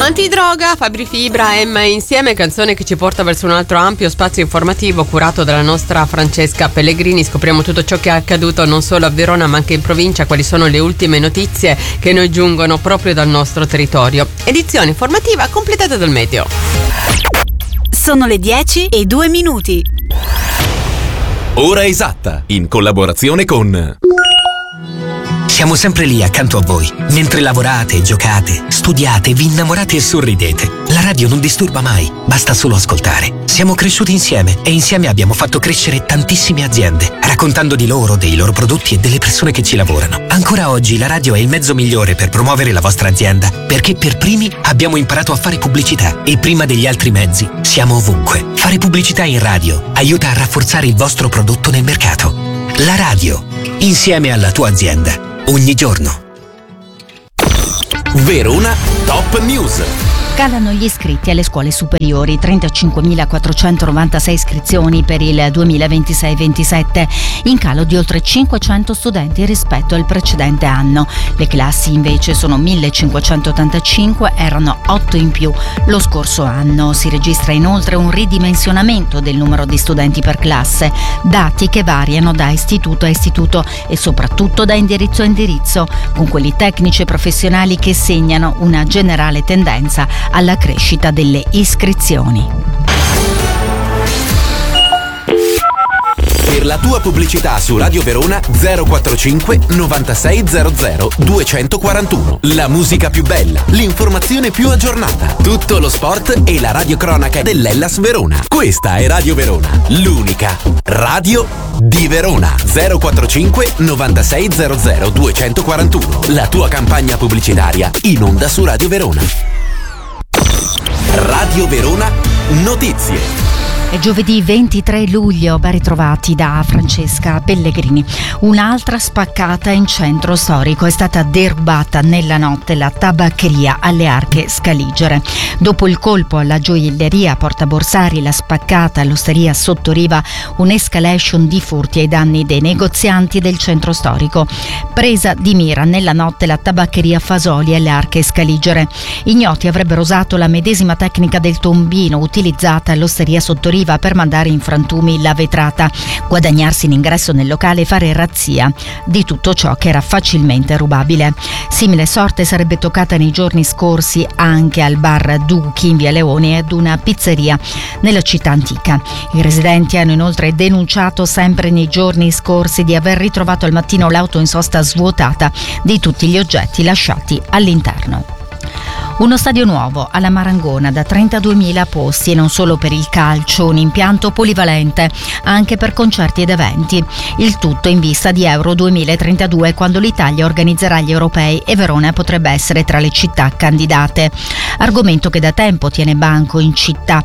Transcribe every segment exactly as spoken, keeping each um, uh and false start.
Antidroga, Fabri Fibra, Emma insieme, canzone che ci porta verso un altro ampio spazio informativo curato dalla nostra Francesca Pellegrini. Scopriamo tutto ciò che è accaduto non solo a Verona ma anche in provincia, quali sono le ultime notizie che noi giungono proprio dal nostro territorio. Edizione informativa completata dal meteo. Sono le dieci e due minuti. Ora esatta, in collaborazione con... Siamo sempre lì accanto a voi, mentre lavorate, giocate, studiate, vi innamorate e sorridete. La radio non disturba mai, basta solo ascoltare. Siamo cresciuti insieme e insieme abbiamo fatto crescere tantissime aziende, raccontando di loro, dei loro prodotti e delle persone che ci lavorano. Ancora oggi la radio è il mezzo migliore per promuovere la vostra azienda, perché per primi abbiamo imparato a fare pubblicità e prima degli altri mezzi siamo ovunque. Fare pubblicità in radio aiuta a rafforzare il vostro prodotto nel mercato. La radio, insieme alla tua azienda. Ogni giorno. Verona Top News. Calano gli iscritti alle scuole superiori, trentacinquemilaquattrocentonovantasei iscrizioni per il duemilaventisei ventisette, in calo di oltre cinquecento studenti rispetto al precedente anno. Le classi invece sono millecinquecentottantacinque, erano otto in più lo scorso anno. Si registra inoltre un ridimensionamento del numero di studenti per classe, dati che variano da istituto a istituto e soprattutto da indirizzo a indirizzo, con quelli tecnici e professionali che segnano una generale tendenza alla crescita delle iscrizioni. Per la tua pubblicità su Radio Verona zero quarantacinque novantasei zero zero duecentoquarantuno. La musica più bella, l'informazione più aggiornata, tutto lo sport e la radiocronaca dell'Hellas Verona. Questa è Radio Verona, l'unica radio di Verona. zero quarantacinque novantasei zero zero duecentoquarantuno. La tua campagna pubblicitaria in onda su Radio Verona. Radio Verona Notizie. È giovedì ventitré luglio, ben ritrovati da Francesca Pellegrini. Un'altra spaccata in centro storico, è stata derubata nella notte la tabaccheria alle Arche Scaligere. Dopo il colpo alla gioielleria Porta Borsari, la spaccata all'osteria Sottoriva, un'escalation di furti ai danni dei negozianti del centro storico. Presa di mira nella notte la tabaccheria Fasoli alle Arche Scaligere. Ignoti avrebbero usato la medesima tecnica del tombino utilizzata all'osteria Sottoriva per mandare in frantumi la vetrata, guadagnarsi l'ingresso nel locale e fare razzia di tutto ciò che era facilmente rubabile. Simile sorte sarebbe toccata nei giorni scorsi anche al bar Duchi in via Leoni e ad una pizzeria nella città antica. I residenti hanno inoltre denunciato sempre nei giorni scorsi di aver ritrovato al mattino l'auto in sosta svuotata di tutti gli oggetti lasciati all'interno. Uno stadio nuovo alla Marangona da trentaduemila posti e non solo per il calcio, un impianto polivalente anche per concerti ed eventi. Il tutto in vista di Euro duemilatrentadue, quando l'Italia organizzerà gli europei e Verona potrebbe essere tra le città candidate. Argomento che da tempo tiene banco in città.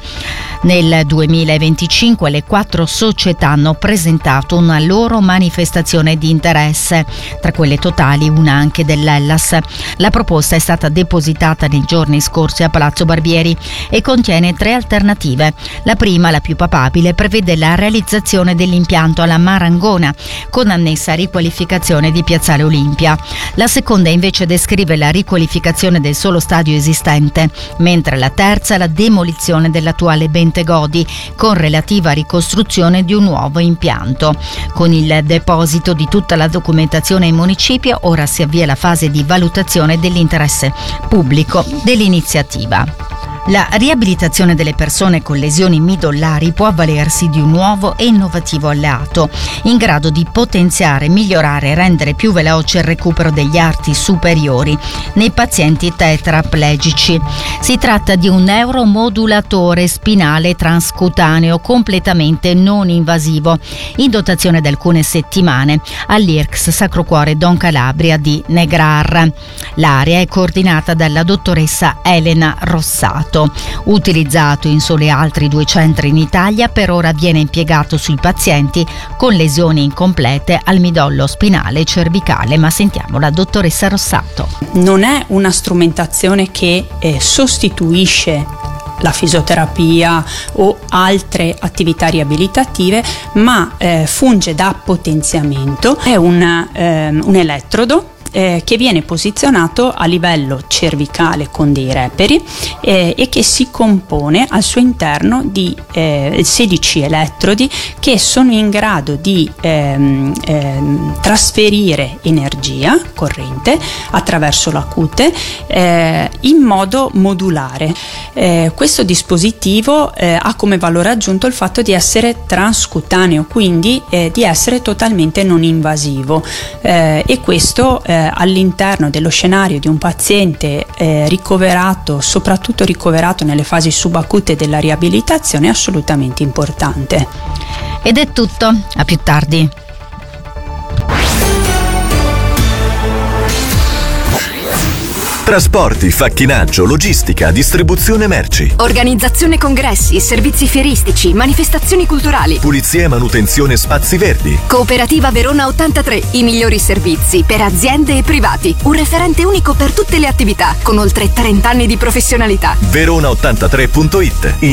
Nel duemilaventicinque le quattro società hanno presentato una loro manifestazione di interesse, tra quelle totali una anche dell'Hellas. La proposta è stata depositata nei giorni scorsi a Palazzo Barbieri e contiene tre alternative. La prima, la più papabile, prevede la realizzazione dell'impianto alla Marangona con annessa riqualificazione di Piazzale Olimpia. La seconda invece descrive la riqualificazione del solo stadio esistente, mentre la terza la demolizione dell'attuale Bentegodi con relativa ricostruzione di un nuovo impianto. Con il deposito di tutta la documentazione in municipio ora si avvia la fase di valutazione dell'interesse pubblico dell'iniziativa. La riabilitazione delle persone con lesioni midollari può avvalersi di un nuovo e innovativo alleato, in grado di potenziare, migliorare e rendere più veloce il recupero degli arti superiori nei pazienti tetraplegici. Si tratta di un neuromodulatore spinale transcutaneo completamente non invasivo, in dotazione da alcune settimane all'I R C S Sacro Cuore Don Calabria di Negrar. L'area è coordinata dalla dottoressa Elena Rossato. Utilizzato in soli altri due centri in Italia, per ora viene impiegato sui pazienti con lesioni incomplete al midollo spinale e cervicale, ma sentiamo la dottoressa Rossato. Non è una strumentazione che eh, sostituisce la fisioterapia o altre attività riabilitative, ma eh, funge da potenziamento. È un, eh, un elettrodo eh, che viene posizionato a livello cervicale con dei reperi eh, e che si compone al suo interno di eh, sedici elettrodi che sono in grado di ehm, ehm, trasferire energia, corrente, attraverso la cute eh, in modo modulare. Eh, questo dispositivo eh, ha come valore aggiunto il fatto di essere transcutaneo, quindi eh, di essere totalmente non invasivo eh, e questo eh, all'interno dello scenario di un paziente eh, ricoverato, soprattutto ricoverato nelle fasi subacute della riabilitazione, è assolutamente importante. Ed è tutto, a più tardi. Trasporti, facchinaggio, logistica, distribuzione merci. Organizzazione congressi, servizi fieristici, manifestazioni culturali. Pulizia e manutenzione spazi verdi. Cooperativa Verona ottantatré, i migliori servizi per aziende e privati. Un referente unico per tutte le attività, con oltre trenta anni di professionalità. verona ottantatré punto it